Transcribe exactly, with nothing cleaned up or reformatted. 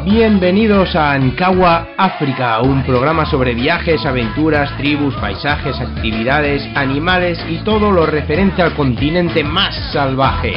Bienvenidos a Ankawa, África, un programa sobre viajes, aventuras, tribus, paisajes, actividades, animales y todo lo referente al continente más salvaje.